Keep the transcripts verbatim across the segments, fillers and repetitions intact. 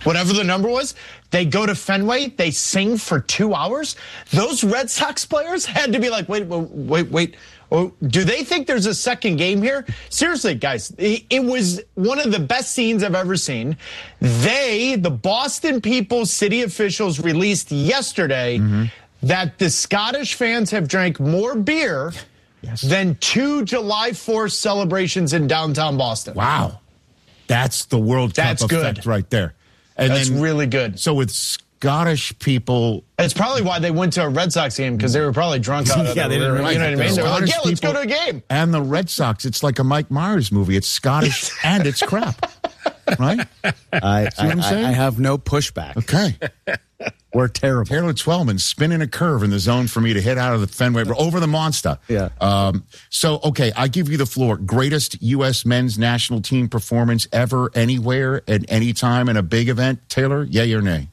whatever the number was. They go to Fenway, they sing for two hours. Those Red Sox players had to be like, wait, wait, wait, wait. Oh, do they think there's a second game here? Seriously, guys, it was one of the best scenes I've ever seen. They, the Boston people, city officials, released yesterday mm-hmm. that the Scottish fans have drank more beer yes. than two July fourth celebrations in downtown Boston. Wow. That's the World Cup That's effect good. right there. And That's then, really good. So with Scottish people, it's probably why they went to a Red Sox game, because they were probably drunk out of yeah, the, they didn't you know what I mean? They were like, yeah, let's go to a game. And the Red Sox, it's like a Mike Myers movie. It's Scottish and it's crap. Right? I, I, I have no pushback. Okay. We're terrible. Taylor Twellman spinning a curve in the zone for me to hit out of the Fenway over the monster. Yeah. Um, so, okay, I give you the floor. Greatest U S men's national team performance ever, anywhere, at any time in a big event. Taylor, yay or nay?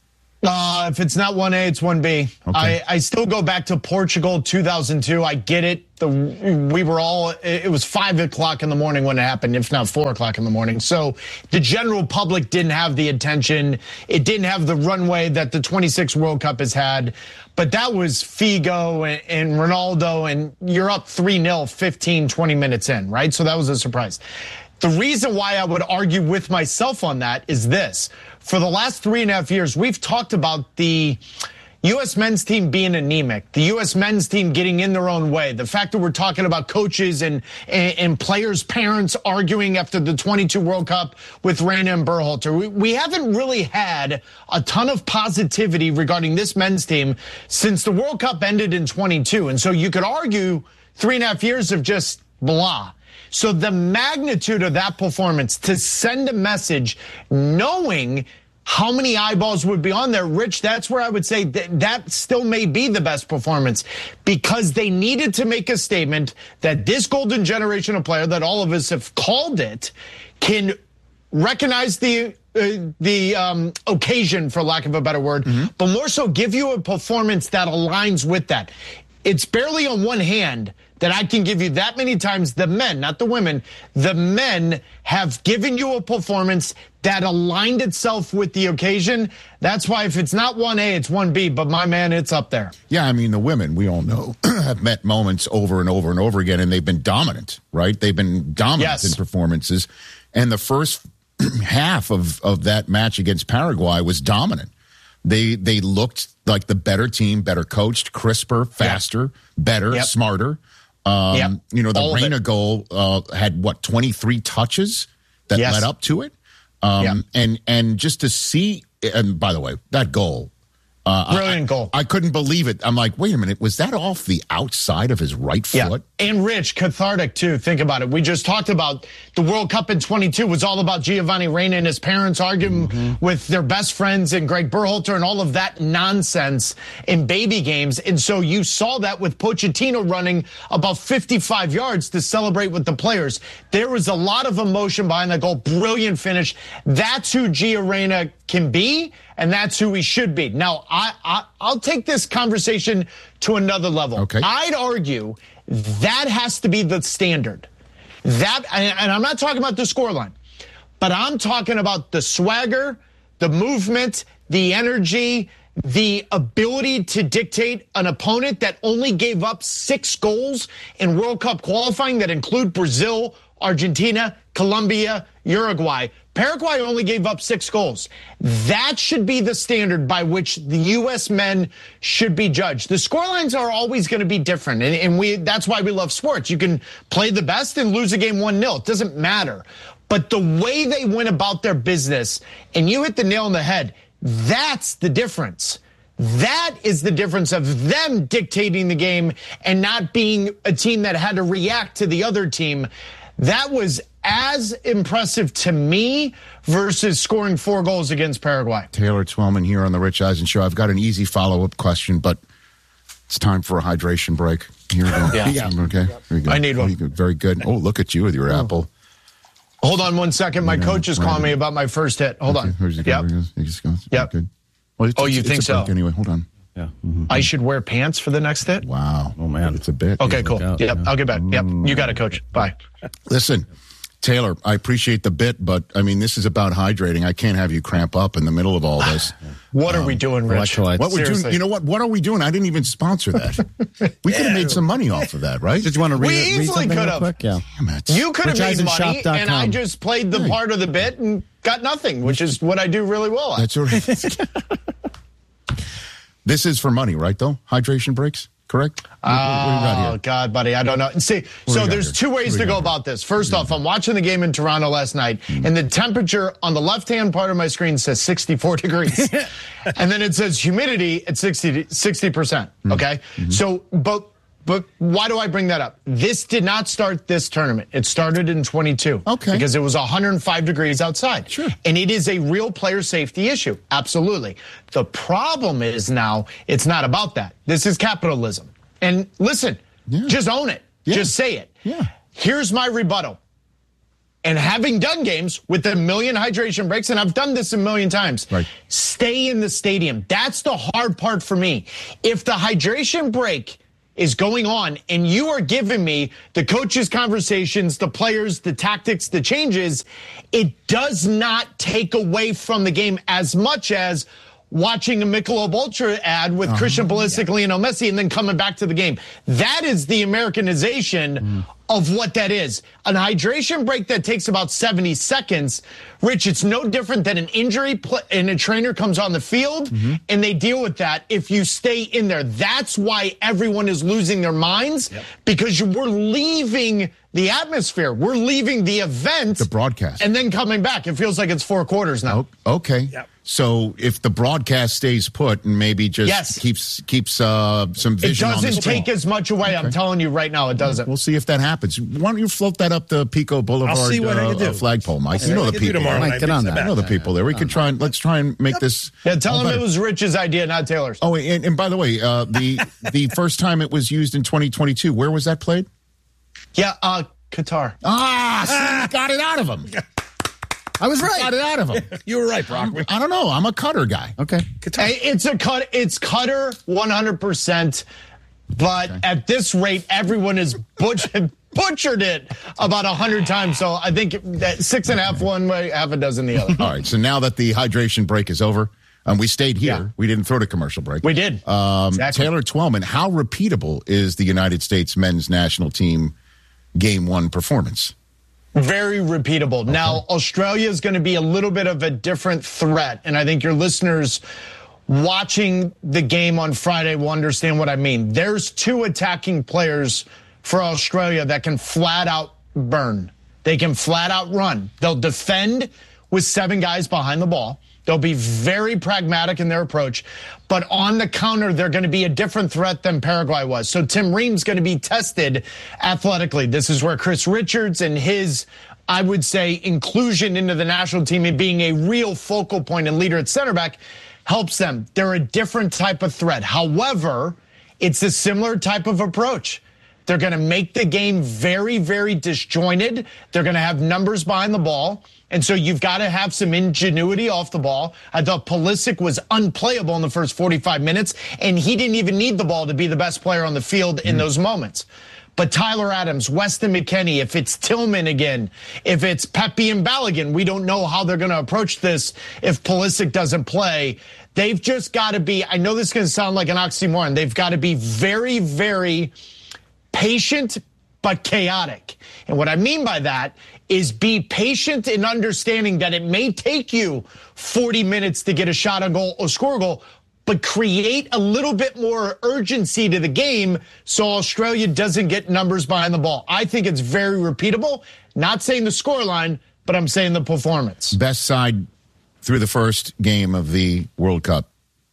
Uh, if it's not one A, it's one B. Okay. I, I still go back to Portugal two thousand two. I get it. The, we were all, it was five o'clock in the morning when it happened, if not four o'clock in the morning. So the general public didn't have the attention. It didn't have the runway that the twenty-six World Cup has had. But that was Figo and, and Ronaldo, and you're up three nil fifteen, twenty minutes in, right? So that was a surprise. The reason why I would argue with myself on that is this. For the last three and a half years, we've talked about the U S men's team being anemic, the U S men's team getting in their own way, the fact that we're talking about coaches and, and, and players' parents arguing after the twenty-two World Cup with Reyna and Berhalter. We, we haven't really had a ton of positivity regarding this men's team since the World Cup ended in twenty-two. And so you could argue three and a half years of just blah. So the magnitude of that performance to send a message knowing how many eyeballs would be on there, Rich, that's where I would say that, that still may be the best performance, because they needed to make a statement that this golden generation of player that all of us have called it can recognize the uh, the um, occasion, for lack of a better word, mm-hmm. but more so give you a performance that aligns with that. It's barely on one hand that I can give you that many times the men, not the women, the men have given you a performance that aligned itself with the occasion. That's why if it's not one A, it's one B, but my man, it's up there. Yeah, I mean, the women, we all know, have met moments over and over and over again, and they've been dominant, right? They've been dominant yes. in performances. And the first half of, of that match against Paraguay was dominant. They they looked like the better team, better coached, crisper, faster, yep. better, yep. smarter. Um, yep. You know, the Reyna goal uh, had, what, twenty-three touches that yes. led up to it? Um, yep. and, and just to see, and by the way, that goal. Uh, Brilliant I, goal. I couldn't believe it. I'm like, wait a minute, was that off the outside of his right yeah. foot? And Rich, cathartic too. Think about it. We just talked about the World Cup in twenty-two was all about Giovanni Reyna and his parents arguing mm-hmm. with their best friends and Greg Berhalter and all of that nonsense in baby games. And so you saw that with Pochettino running about fifty-five yards to celebrate with the players. There was a lot of emotion behind that goal. Brilliant finish. That's who Gio Reyna can be, and that's who he should be. Now, I, I, I'll take this conversation to another level. Okay. I'd argue that has to be the standard. That, and I'm not talking about the scoreline, but I'm talking about the swagger, the movement, the energy, the ability to dictate an opponent that only gave up six goals in World Cup qualifying that include Brazil, Argentina, Colombia, Uruguay. Paraguay only gave up six goals. That should be the standard by which the U S men should be judged. The scorelines are always going to be different, and, and we that's why we love sports. You can play the best and lose a game one nil. It doesn't matter. But the way they went about their business, and you hit the nail on the head, that's the difference. That is the difference of them dictating the game and not being a team that had to react to the other team. That was as impressive to me versus scoring four goals against Paraguay. Taylor Twellman here on the Rich Eisen Show. I've got an easy follow-up question, but it's time for a hydration break. Here we go. Yeah. yeah. Okay. Very good. I need one. Very good. Oh, look at you with your oh. apple. Hold on one second. My yeah, coach is right. calling me about my first hit. Hold okay. on. Where's it yep. Go? Yep. Good. Well, oh, you think so? Anyway, hold on. Yeah. Mm-hmm. I should wear pants for the next hit? Wow. Oh, man. It's a bit. Okay, cool. Yep, yeah. I'll get back. Yep, you got it, Coach. Bye. Listen, Taylor, I appreciate the bit, but I mean, this is about hydrating. I can't have you cramp up in the middle of all this. What um, are we doing, Rich? What we're doing, you know what? What are we doing? I didn't even sponsor that. We yeah. could have made some money off of that, right? Did you want to read, we read easily could have. Yeah. Damn it. You could have made money, and I just played the hey. part of the bit and got nothing, which is what I do really well at. That's right. This is for money, right, though? Hydration breaks? Correct? Oh, what, what God, buddy, I don't know. See, what so there's two ways to go about this. First off, I'm watching the game in Toronto last night, mm-hmm. and the temperature on the left-hand part of my screen says sixty-four degrees. And then it says humidity at sixty, sixty percent, okay? Mm-hmm. So, but but why do I bring that up? This did not start this tournament. It started in twenty-two. Okay. Because it was one hundred five degrees outside. Sure. And it is a real player safety issue. Absolutely. The problem is now it's not about that. This is capitalism. And listen, yeah. just own it. Yeah. Just say it. Yeah. Here's my rebuttal. And having done games with a million hydration breaks, and I've done this a million times, right. stay in the stadium. That's the hard part for me. If the hydration break is going on and you are giving me the coaches' conversations, the players, the tactics, the changes, it does not take away from the game as much as watching a Michelob Ultra ad with uh-huh. Christian Pulisic, yeah. Lionel Messi, and then coming back to the game. That is the Americanization mm. of what that is. An hydration break that takes about seventy seconds, Rich, it's no different than an injury pl- and a trainer comes on the field mm-hmm. and they deal with that if you stay in there. That's why everyone is losing their minds yep. because you, we're leaving the atmosphere. We're leaving the event. The broadcast. And then coming back. It feels like it's four quarters now. Oh, okay. Yep. So if the broadcast stays put and maybe just yes. keeps keeps uh, some vision on the It doesn't screen. take as much away. Okay. I'm telling you right now, it doesn't. We'll see if that happens. Why don't you float that up the Pico Boulevard I'll see what uh, I can do. Uh, flagpole, Mike? You know the people. Mike, get on that. I know the people there. We could try and let's try and make yep. this. Yeah, tell him better. It was Rich's idea, not Taylor's. Oh, and, and by the way, uh, the the first time it was used in twenty twenty-two, where was that played? Yeah, uh, Qatar. Ah, see, you got it out of him. I was right. Got it out of him. You were right, Brock. I don't know. I'm a Qatar guy. Okay. Hey, it's a cut. It's Qatar one hundred percent. But okay. at this rate, everyone has butchered, butchered it about a hundred times. So I think that six and a half one way, half a dozen the other. All right. So now that the hydration break is over, um, we stayed here. Yeah. We didn't throw to commercial break. We did. Um, exactly. Taylor Twellman, how repeatable is the United States men's national team game one performance? Very repeatable. Okay. Now, Australia is going to be a little bit of a different threat, and I think your listeners watching the game on Friday will understand what I mean. There's two attacking players for Australia that can flat out burn. They can flat out run. They'll defend with seven guys behind the ball. They'll be very pragmatic in their approach. But on the counter, they're going to be a different threat than Paraguay was. So Tim Ream's going to be tested athletically. This is where Chris Richards and his, I would say, inclusion into the national team and being a real focal point and leader at center back helps them. They're a different type of threat. However, it's a similar type of approach. They're going to make the game very, very disjointed. They're going to have numbers behind the ball. And so you've got to have some ingenuity off the ball. I thought Pulisic was unplayable in the first forty-five minutes, and he didn't even need the ball to be the best player on the field in mm. those moments. But Tyler Adams, Weston McKennie, if it's Tillman again, if it's Pepe and Balogun, we don't know how they're going to approach this if Pulisic doesn't play. They've just got to be, I know this is going to sound like an oxymoron, they've got to be very, very patient but chaotic. And what I mean by that is be patient in understanding that it may take you forty minutes to get a shot on goal or score a goal, but create a little bit more urgency to the game so Australia doesn't get numbers behind the ball. I think it's very repeatable. Not saying the scoreline, but I'm saying the performance. Best side through the first game of the World Cup.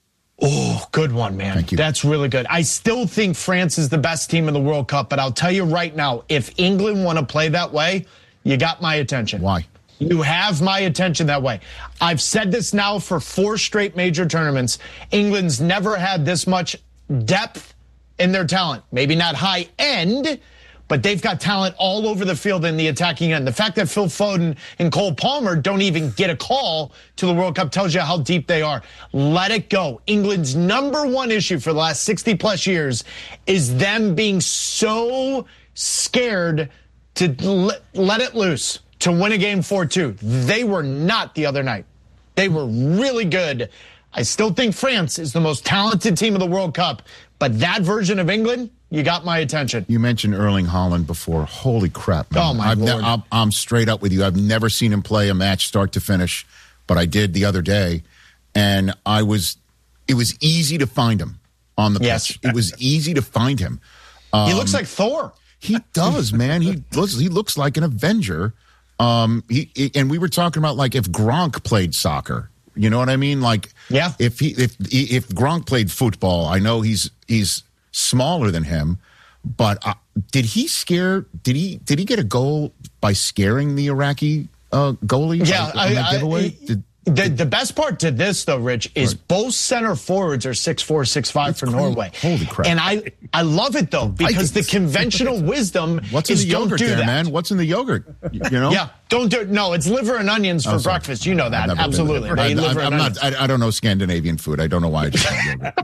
Oh, good one, man. Thank you. That's really good. I still think France is the best team in the World Cup, but I'll tell you right now, if England want to play that way, you got my attention. Why? You have my attention that way. I've said this now for four straight major tournaments. England's never had this much depth in their talent. Maybe not high end, but they've got talent all over the field in the attacking end. The fact that Phil Foden and Cole Palmer don't even get a call to the World Cup tells you how deep they are. Let it go. England's number one issue for the last sixty plus years is them being so scared to let it loose, to win a game four two. They were not the other night. They were really good. I still think France is the most talented team of the World Cup, but that version of England, you got my attention. You mentioned Erling Haaland before. Holy crap, man. Oh, my I've Lord. Ne- I'm, I'm straight up with you. I've never seen him play a match start to finish, but I did the other day, and I was, it was easy to find him on the yes. pitch. It was easy to find him. Um, he looks like Thor. He does, man. He looks, he looks like an Avenger. Um, he, he and we were talking about like if Gronk played soccer. You know what I mean? Like, yeah. If he if if Gronk played football, I know he's he's smaller than him, but uh, did he scare? Did he did he get a goal by scaring the Iraqi uh, goalie? Yeah, on, on that I, giveaway? I, did, the the best part to this though, Rich, is right. both center forwards are six four, six five for crazy. Norway. Holy crap! And I I love it though because the conventional wisdom What's in is the yogurt don't do there, that. man? What's in the yogurt? You know? Yeah, don't do it. No, it's liver and onions for oh, breakfast. You know that absolutely. I, I, liver I'm and not. I, I don't know Scandinavian food. I don't know why I just had yogurt.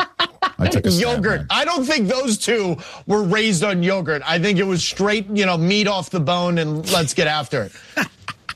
I took a yogurt. Stab, I don't think those two were raised on yogurt. I think it was straight, you know, meat off the bone and let's get after it.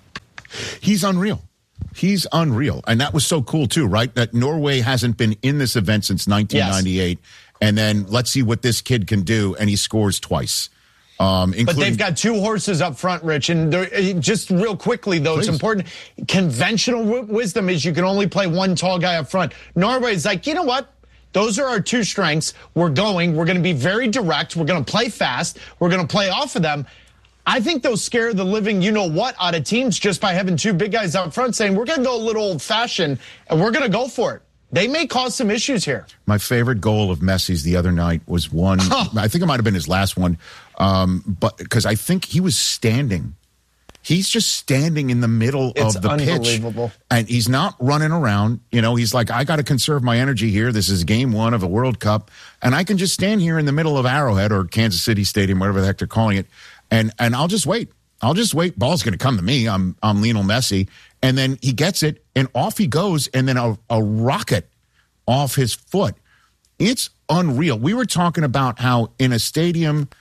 He's unreal. He's unreal. And that was so cool, too, right? That Norway hasn't been in this event since nineteen ninety-eight. Yes. And then let's see what this kid can do. And he scores twice. Um, including- but they've got two horses up front, Rich. And just real quickly, though, Please. It's important. Conventional w- wisdom is you can only play one tall guy up front. Norway's like, you know what? Those are our two strengths. We're going. We're going to be very direct. We're going to play fast. We're going to play off of them. I think they'll scare the living you-know-what out of teams just by having two big guys out front saying, we're going to go a little old-fashioned, and we're going to go for it. They may cause some issues here. My favorite goal of Messi's the other night was one, huh. I think it might have been his last one, um, but because I think he was standing. He's just standing in the middle it's of the pitch. And he's not running around. You know, he's like, I got to conserve my energy here. This is game one of a World Cup. And I can just stand here in the middle of Arrowhead or Kansas City Stadium, whatever the heck they're calling it. And and I'll just wait. I'll just wait. Ball's going to come to me. I'm I'm Lionel Messi. And then he gets it, and off he goes, and then a, a rocket off his foot. It's unreal. We were talking about how in a stadium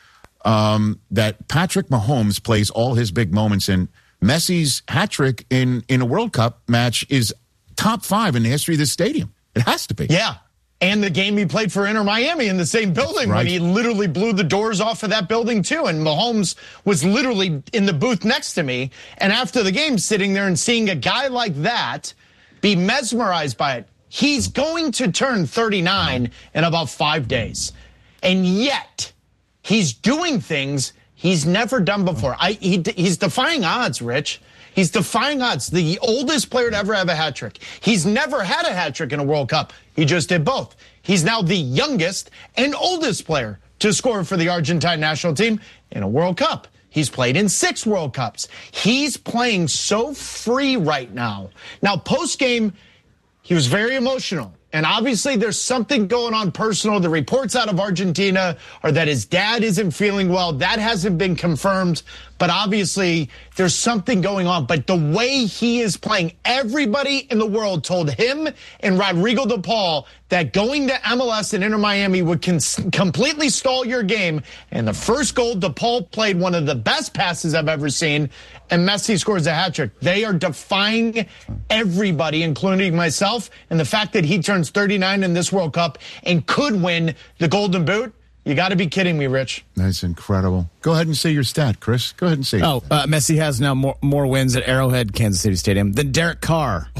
um, that Patrick Mahomes plays all his big moments in, Messi's hat trick in, in a World Cup match is top five in the history of this stadium. It has to be. Yeah. And the game he played for Inter Miami in the same building right. when he literally blew the doors off of that building too. And Mahomes was literally in the booth next to me. And after the game, sitting there and seeing a guy like that be mesmerized by it. He's going to turn thirty-nine in about five days. And yet he's doing things he's never done before. I, he, he's defying odds, Rich. He's defying odds. The oldest player to ever have a hat trick. He's never had a hat trick in a World Cup. He just did both. He's now the youngest and oldest player to score for the Argentine national team in a World Cup. He's played in six World Cups. He's playing so free right now. Now, post-game, he was very emotional. And obviously there's something going on personal. The reports out of Argentina are that his dad isn't feeling well. That hasn't been confirmed. But obviously there's something going on. But the way he is playing, everybody in the world told him and Rodrigo de Paul that going to M L S and Inter Miami would cons- completely stall your game. And the first goal, de Paul played one of the best passes I've ever seen. And Messi scores a hat trick. They are defying everybody, including myself. And the fact that he turns thirty-nine in this World Cup and could win the Golden Boot, you got to be kidding me, Rich. That's incredible. Go ahead and say your stat, Chris. Go ahead and say. Oh, uh, Messi has now more more wins at Arrowhead, Kansas City Stadium than Derek Carr.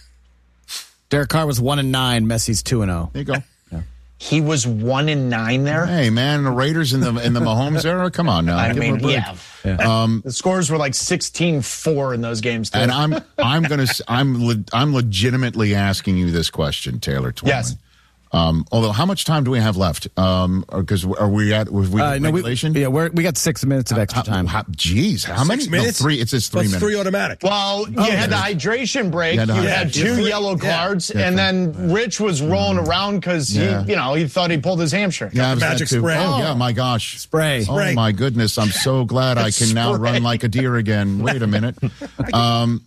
Derek Carr was one and nine. Messi's two and zero. There you go. Yeah. He was one and nine there. Hey, man, the Raiders in the in the Mahomes era. Come on now. I Give mean, him a break. yeah. Yeah. Um, the scores were like sixteen four in those games, too. And I'm I'm gonna I'm le- I'm legitimately asking you this question, Taylor Twellman. Yes. Um, although, how much time do we have left? Um, because are we at with we uh, no, regulation? We, yeah, we're, we got six minutes of extra time. How, how, geez, how six many minutes? No, three. It says three That's minutes. three automatic. Well, you oh, had the yeah. hydration break. You You had, had yeah, two free, yellow yeah. cards, Yeah, and free. then Rich was rolling Mm. around because Yeah. he, you know, he thought he pulled his hamstring. Yeah, I was Magic that too. spray. Oh, yeah, my gosh. Spray. Oh, Spray. my goodness. I'm so glad I can now Spray. run like a deer again. Wait a minute. Um,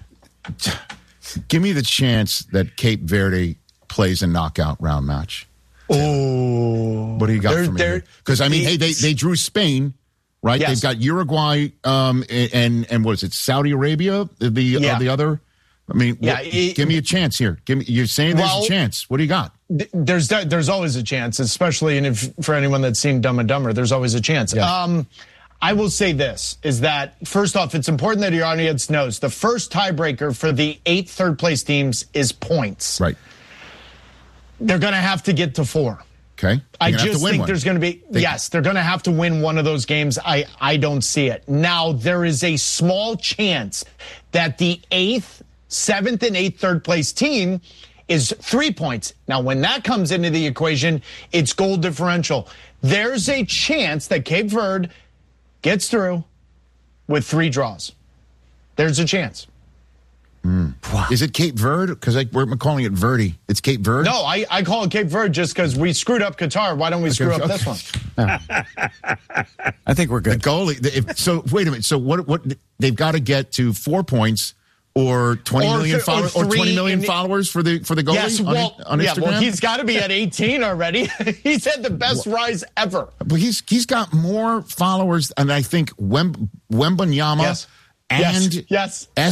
give me the chance that Cape Verde plays a knockout round match. Oh. What do you got They're- for me? they're- Because, I mean, hey, they, it's- they drew Spain. right? Yes. They've got Uruguay um, and and what is it? Saudi Arabia, the yeah. uh, the other. I mean, yeah, what, it, give me a chance here. Give me. You're saying there's well, a chance. What do you got? There's there's always a chance, especially and if for anyone that's seen Dumb and Dumber, there's always a chance. Yeah. Um, I will say this is that first off, it's important that your audience knows the first tiebreaker for the eight third place teams is points. Right. They're going to have to get to four. Okay. I just think one. there's going to be, they, yes, they're going to have to win one of those games. I, I don't see it. Now, there is a small chance that the eighth, seventh, and eighth third place team is three points. Now, when that comes into the equation, it's goal differential. There's a chance that Cape Verde gets through with three draws. There's a chance. Mm. Wow. Is it Cape Verde? Because we're calling it Verde. It's Cape Verde? No, I, I call it Cape Verde just because we screwed up Qatar. Why don't we okay, screw okay. up this one? I think we're good. The goalie. If, so wait a minute. So what? What they've got to get to four points or twenty or million th- followers or, or twenty million the, followers for the for the goalie. Yes, well, on, on yeah, Instagram? well, he's got to be at eighteen already. He's had the best well, rise ever. But he's he's got more followers, and I think Wem, Wembanyama yes. and yes. yes.